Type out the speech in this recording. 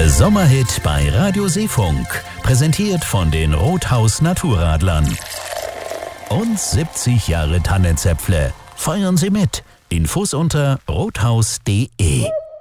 Der Sommerhit bei Radio Seefunk. Präsentiert von den Rothaus Naturradlern. Und 70 Jahre Tannenzäpfle. Feiern Sie mit. Infos unter rothaus.de.